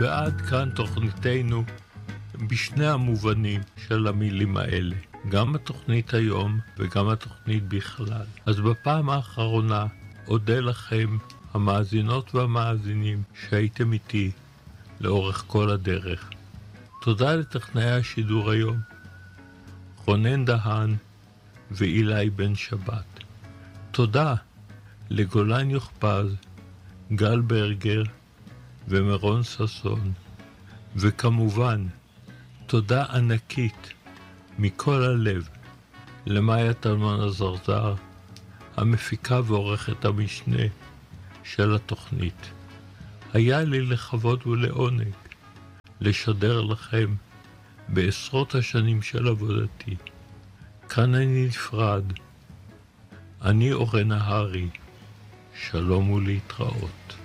ועד כאן תוכניתנו בשני המובנים של המילים האלה, גם התוכנית היום וגם התוכנית בכלל. אז בפעם האחרונה אודה לכם, המאזינות והמאזינים, שהייתם איתי לאורך כל הדרך. תודה לטכנאי השידור היום, רונן דהן ואילי בן שבת. תודה לגולן יוחפז, גל ברגר ומרון ססון, וכמובן תודה ענקית מכל הלב למאיה טלמן הזרזר, המפיקה ועורכת המשנה של התוכנית. היה לי לכבוד ולעונג לשדר לכם בעשרות השנים של עבודתי. כאן אני נפרד, אני אורן נהרי, שלום ולהתראות.